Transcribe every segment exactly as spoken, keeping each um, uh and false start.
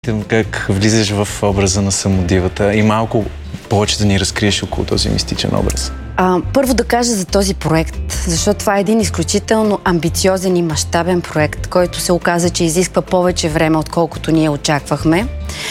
Как влизаш в образа на самодивата и малко повече да ни разкриеш около този мистичен образ? А, първо да кажа за този проект, защото това е един изключително амбициозен и мащабен проект, който се оказа, че изисква повече време, отколкото ние очаквахме.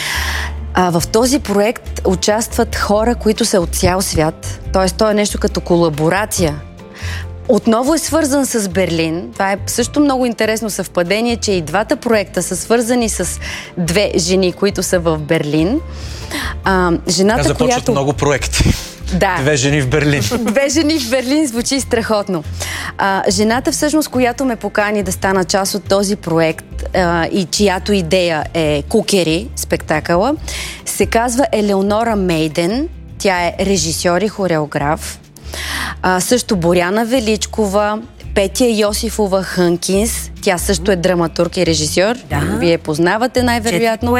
А, в този проект участват хора, които са от цял свят, т.е. то е нещо като колаборация. Отново е свързан с Берлин. Това е също много интересно съвпадение, че и двата проекта са свързани с две жени, които са в Берлин. А, жената, започват която... много проекти. Да. Две жени в Берлин. Две жени в Берлин звучи страхотно. А, жената всъщност, която ме покани да стана част от този проект а, и чиято идея е Кукери, спектакъла, се казва Елеонора Мейден. Тя е режисьор и хореограф. А, също Боряна Величкова, Петя Йосифова Хънкинс. Тя също е драматург и режисьор. Да. Вие познавате най-вероятно.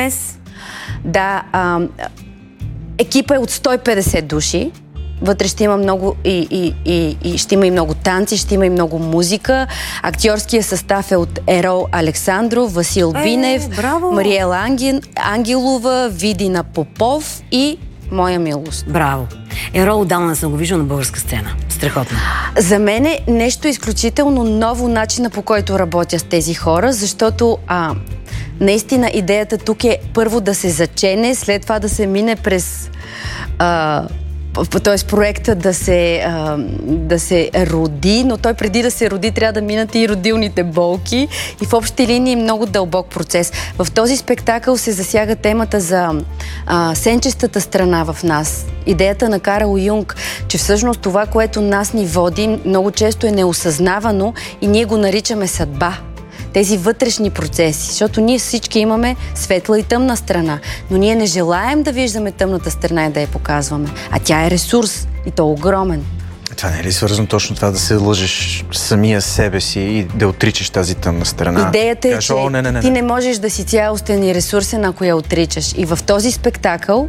Да. А, екипа е от сто и петдесет души. Вътре ще има много и, и, и, и ще има и много танци, ще има и много музика. Актьорският състав е от Ерол Александров, Васил Е, Бинев, браво! Мариела Ангел, Ангелова, Видина Попов и Моя милост. Браво! Ерол отдавна съм го виждал на българска сцена. Страхотно. За мен е нещо изключително ново начина, по който работя с тези хора, защото а, наистина идеята тук е първо да се зачене, след това да се мине през а, т.е. проекта да се, а, да се роди, но той преди да се роди трябва да минат и родилните болки и в общи линии много дълбок процес. В този спектакъл се засяга темата за а, сенчестата страна в нас. Идеята на Карл Юнг, че всъщност това, което нас ни води, много често е неосъзнавано и ние го наричаме съдба. Тези вътрешни процеси, защото ние всички имаме светла и тъмна страна, но ние не желаем да виждаме тъмната страна и да я показваме, а тя е ресурс и то огромен. Това не е ли свързано точно това да се лъжеш самия себе си и да отричаш тази тъмна страна? Идеята е, Кажеш, че О, не, не, не. ти не можеш да си цялостен и ресурсен, ако я отричаш. И в този спектакъл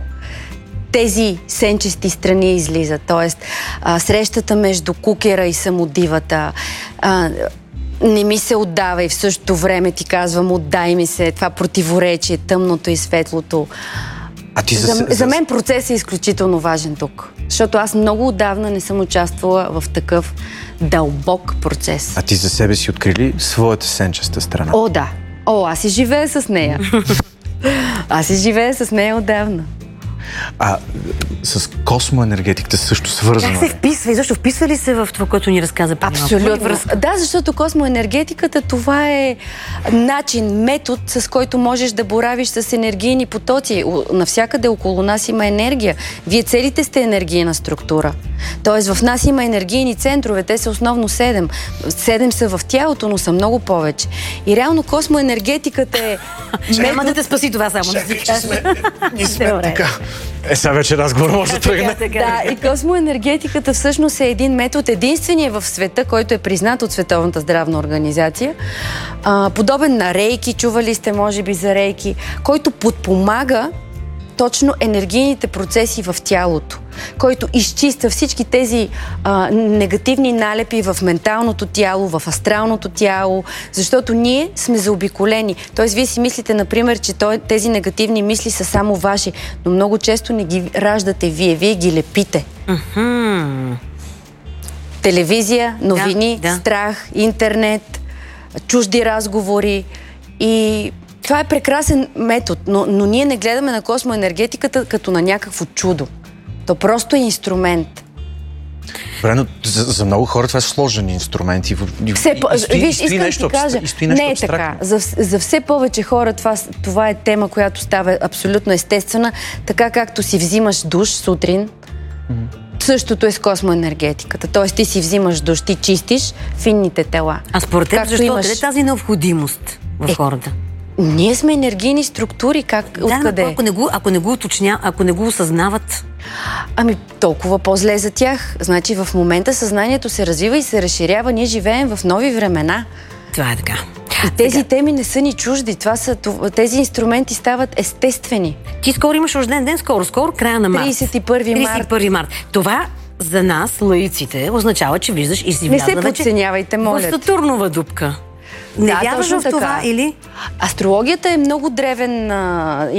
тези сенчести страни излизат. Тоест, а, срещата между кукера и самодивата, а, не ми се отдава и в същото време ти казвам, отдай ми се, това противоречие, тъмното и светлото. А ти за, за, за мен процесът е изключително важен тук, защото аз много отдавна не съм участвала в такъв дълбок процес. А ти за себе си открили своята сенчеста страна? О, да. О, аз си живея с нея. Аз си живея с нея отдавна. А с космоенергетиката също свързано. Как се вписва и защо вписва ли се в това, което ни разказа преди малко? Абсолютно. Да, защото космоенергетиката това е начин, метод, с който можеш да боравиш с енергийни потоци. Навсякъде около нас има енергия. Вие целите сте енергийна структура. Тоест в нас има енергийни центрове, те са основно седем. Седем са в тялото, но са много повече. И реално космоенергетиката е... Няма да те спаси това само. Ние сме така. Е, сега вече разговор може да тръгне. Да, и космоенергетиката всъщност е един метод, единствения в света, който е признат от Световната здравна организация. А, подобен на рейки, чували сте може би за рейки, който подпомага точно енергийните процеси в тялото, който изчиства всички тези а, негативни налепи в менталното тяло, в астралното тяло, защото ние сме заобиколени. Тоест, вие си мислите, например, че тези негативни мисли са само ваши, но много често не ги раждате вие, вие ги лепите. Mm-hmm. Телевизия, новини, да, да. страх, интернет, чужди разговори и... Това е прекрасен метод, но, но ние не гледаме на космоенергетиката като на някакво чудо. То просто е инструмент. Добре, но за, за много хора това е сложен инструмент. И, и, все, и, и стои, виж, и стои искам нещо, ти кажа, и стои нещо не е абстрактно. така. За, за все повече хора това, това е тема, която става абсолютно естествена. Така както си взимаш душ сутрин, mm-hmm. същото е с космоенергетиката. Тоест ти си взимаш душ, ти чистиш финните тела. А според теб, защо имаш... къде е тази необходимост в е, хората? Ние сме енергийни структури, как, да, откъде? ако не го, ако не го уточня, ако не го осъзнават... Ами толкова по-зле за тях. Значи в момента съзнанието се развива и се разширява. Ние живеем в нови времена. Това е така. И тези Сега... теми не са ни чужди. Това са, тези инструменти стават естествени. Ти скоро имаш рожден ден, скоро, скоро, края на март. тридесет и първи март. тридесет и първи март. Това за нас, лаиците, означава, че влизаш и си не влязла се подценявайте, моля. В Сатурнова дупка. Не да, вярваш в това, или? Астрологията е много древен а,